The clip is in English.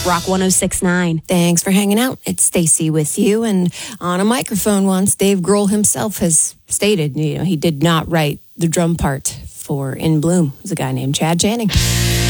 Rock 106.9. Thanks for hanging out. It's Stacy with you. And on a microphone once, Dave Grohl himself has stated, he did not write the drum part for In Bloom. It was a guy named Chad Channing.